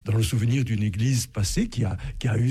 dans le souvenir d'une église passée qui a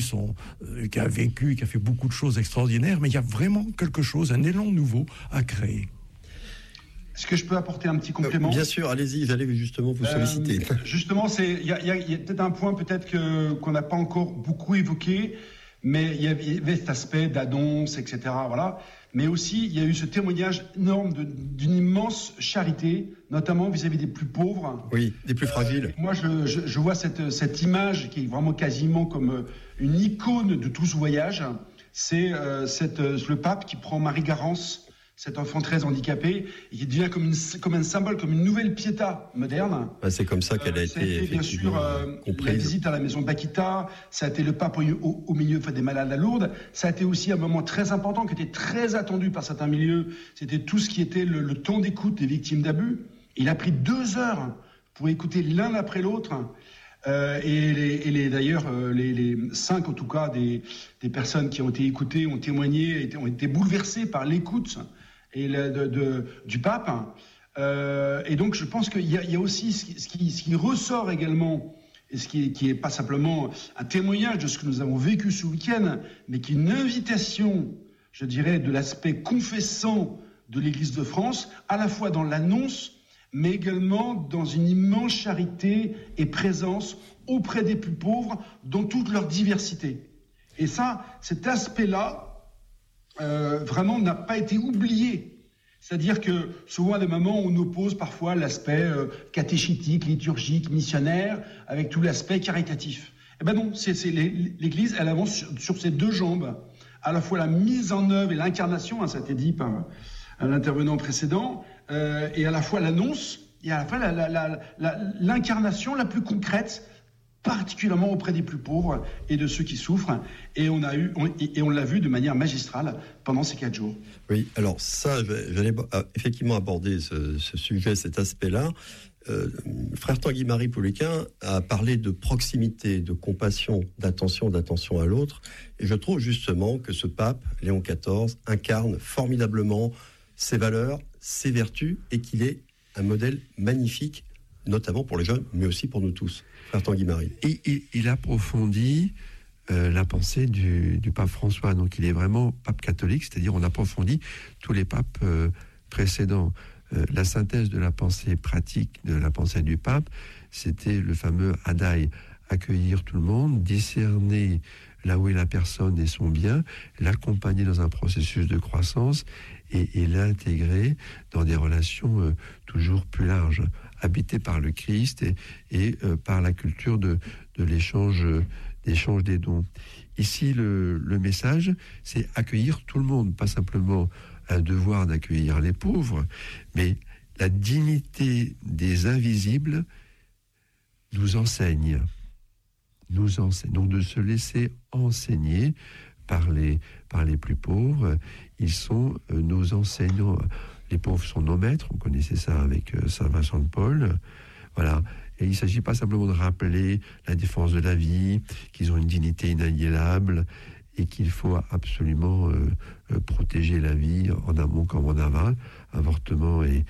vécu, qui a fait beaucoup de choses extraordinaires, mais il y a vraiment quelque chose, un élan nouveau à créer. Est-ce que je peux apporter un petit complément ? Bien sûr, allez-y, j'allais justement vous solliciter. Justement, il y a peut-être un point qu'on n'a pas encore beaucoup évoqué, mais il y avait cet aspect d'annonce, etc. Voilà. Mais aussi, il y a eu ce témoignage énorme d'une immense charité, notamment vis-à-vis des plus pauvres. Oui, des plus fragiles. Moi, je vois cette image qui est vraiment quasiment comme une icône de tout ce voyage. C'est le pape qui prend Marie-Garance, cet enfant très handicapé, et qui devient comme un symbole, comme une nouvelle Pietà moderne. C'est comme ça qu'elle a été bien sûr comprise. La visite à la maison Paquita, ça a été le pape au milieu des malades à Lourdes, ça a été aussi un moment très important qui était très attendu par certains milieux, c'était tout ce qui était le temps d'écoute des victimes d'abus. Il a pris 2 heures pour écouter l'un après l'autre. D'ailleurs, les 5 en tout cas des personnes qui ont été écoutées ont témoigné, ont été bouleversées par l'écoute du pape. Et donc je pense qu'il y a aussi ce qui ressort également, et ce qui est pas simplement un témoignage de ce que nous avons vécu ce week-end, mais qui est une invitation, je dirais, de l'aspect confessant de l'Église de France, à la fois dans l'annonce, mais également dans une immense charité et présence auprès des plus pauvres dans toute leur diversité. Et ça, cet aspect-là, vraiment n'a pas été oublié. C'est-à-dire que souvent à des moments on oppose parfois l'aspect catéchétique, liturgique, missionnaire avec tout l'aspect caritatif. Eh ben non, l'Église, elle avance sur ses 2 jambes, à la fois la mise en œuvre et l'incarnation, ça a été dit par l'intervenant précédent, et à la fois l'annonce et à la fois l'incarnation la plus concrète, particulièrement auprès des plus pauvres et de ceux qui souffrent. Et on l'a vu de manière magistrale pendant ces 4 jours. Oui, alors ça, j'allais effectivement aborder ce sujet, cet aspect-là. Frère Tanguy-Marie Poulequin a parlé de proximité, de compassion, d'attention à l'autre. Et je trouve justement que ce pape, Léon XIV, incarne formidablement ses valeurs, ses vertus, et qu'il est un modèle magnifique, notamment pour les jeunes, mais aussi pour nous tous. Frère Tanguy-Marie. Il approfondit la pensée du pape François. Donc il est vraiment pape catholique, c'est-à-dire on approfondit tous les papes précédents. La synthèse de la pensée pratique de la pensée du pape, c'était le fameux Adai, accueillir tout le monde, discerner là où est la personne et son bien, l'accompagner dans un processus de croissance et l'intégrer dans des relations toujours plus larges, habitées par le Christ et par la culture de l'échange des dons. Ici, le message, c'est accueillir tout le monde, pas simplement un devoir d'accueillir les pauvres, mais la dignité des invisibles nous enseigne. Donc de se laisser enseigner par les plus pauvres. Ils sont nos enseignants. Les pauvres sont nos maîtres, on connaissait ça avec Saint Vincent de Paul. Voilà. Et il ne s'agit pas simplement de rappeler la défense de la vie, qu'ils ont une dignité inaliénable et qu'il faut absolument protéger la vie en amont comme en aval, avortement et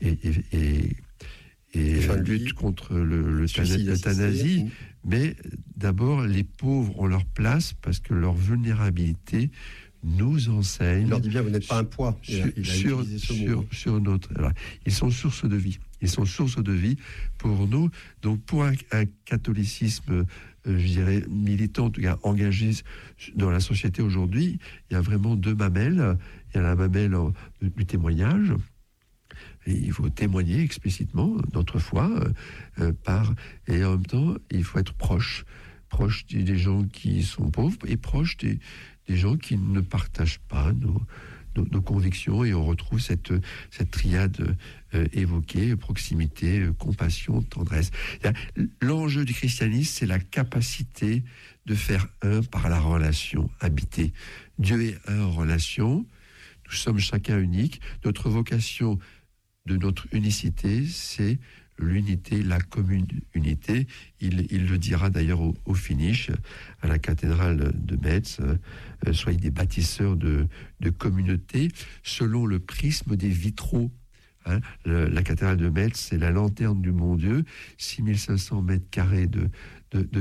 lutte contre l'euthanasie. Mais d'abord, les pauvres ont leur place parce que leur vulnérabilité nous enseigne. Il leur dit bien, vous n'êtes pas un poids. Sur notre. Alors, ils sont source de vie. Ils sont source de vie pour nous. Donc, pour un catholicisme, je dirais, militant, en tout cas engagé dans la société aujourd'hui, il y a vraiment 2 mamelles. Il y a la mamelle du témoignage. Et il faut témoigner explicitement notre foi et en même temps, il faut être proche des gens qui sont pauvres et proche des gens qui ne partagent pas nos convictions, et on retrouve cette triade évoquée, proximité, compassion, tendresse. L'enjeu du christianisme, c'est la capacité de faire un par la relation habitée. Dieu est un en relation, nous sommes chacun unique, notre vocation de notre unicité, c'est l'unité, la commune unité. Il le dira d'ailleurs au finish, à la cathédrale de Metz, soyez des bâtisseurs de communauté, selon le prisme des vitraux. La cathédrale de Metz, c'est la lanterne du bon Dieu, 6500 mètres carrés de